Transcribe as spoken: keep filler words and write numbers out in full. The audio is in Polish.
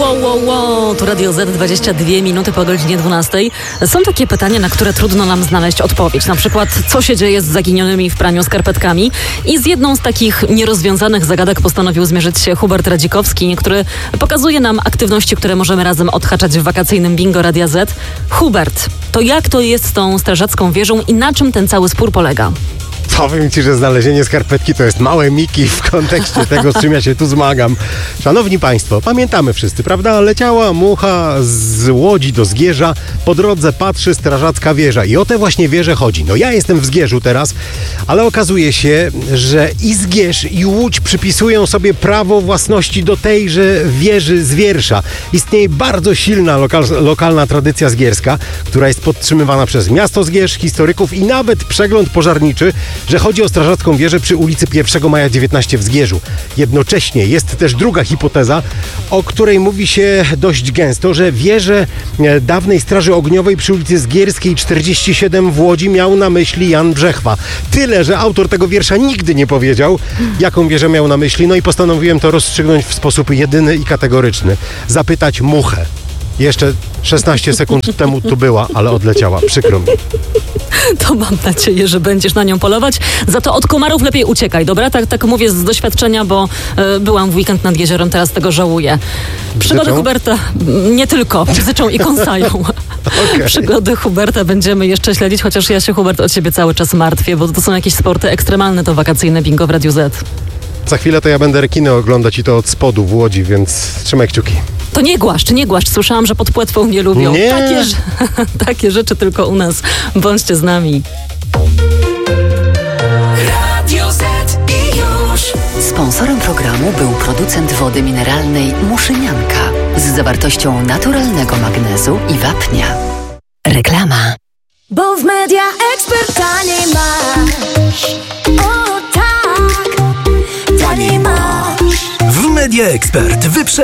Wow, wow, wow, tu Radio Z, dwadzieścia dwie minuty po godzinie dwunastej. Są takie pytania, na które trudno nam znaleźć odpowiedź. Na przykład, co się dzieje z zaginionymi w praniu skarpetkami? I z jedną z takich nierozwiązanych zagadek postanowił zmierzyć się Hubert Radzikowski, który pokazuje nam aktywności, które możemy razem odhaczać w wakacyjnym bingo Radia Z. Hubert, to jak to jest z tą strażacką wieżą i na czym ten cały spór polega? Powiem Ci, że znalezienie skarpetki to jest małe miki w kontekście tego, z czym ja się tu zmagam. Szanowni Państwo, pamiętamy wszyscy, prawda? Leciała mucha z Łodzi do Zgierza, po drodze patrzy strażacka wieża i o tę właśnie wieżę chodzi. No ja jestem w Zgierzu teraz, ale okazuje się, że i Zgierz, i Łódź przypisują sobie prawo własności do tejże wieży z wiersza. Istnieje bardzo silna lokal, lokalna tradycja zgierska, która jest podtrzymywana przez miasto Zgierz, historyków i nawet przegląd pożarniczy, że chodzi o strażacką wieżę przy ulicy pierwszego maja dziewiętnaście w Zgierzu. Jednocześnie jest też druga hipoteza, o której mówi się dość gęsto, że wieżę dawnej Straży Ogniowej przy ulicy Zgierskiej czterdzieści siedem w Łodzi miał na myśli Jan Brzechwa. Tyle, że autor tego wiersza nigdy nie powiedział, jaką wieżę miał na myśli, no i postanowiłem to rozstrzygnąć w sposób jedyny i kategoryczny. Zapytać muchę. Jeszcze szesnaście sekund temu tu była, ale odleciała. Przykro mi. To mam nadzieję, że będziesz na nią polować. Za to od komarów lepiej uciekaj, dobra? Tak, tak mówię z doświadczenia, bo y, byłam w weekend nad jeziorem, teraz tego żałuję. Przygody Bzyczą? Huberta nie tylko bzyczą i kąsają. Okay. Przygody Huberta będziemy jeszcze śledzić, chociaż ja się, Hubert, o ciebie cały czas martwię, bo to są jakieś sporty ekstremalne, to wakacyjne bingo w Radiu Z. Za chwilę to ja będę rekiny oglądać i to od spodu w Łodzi, więc trzymaj kciuki. To nie głaszcz, nie głaszcz. Słyszałam, że pod płetwą nie lubią. Nie. Takie, takie rzeczy tylko u nas. Bądźcie z nami. Radio Z i już. Sponsorem programu był producent wody mineralnej Muszynianka z zawartością naturalnego magnezu i wapnia. Reklama. Bo w Media Expert taniej masz. O tak, taniej masz. W Media Expert wyprze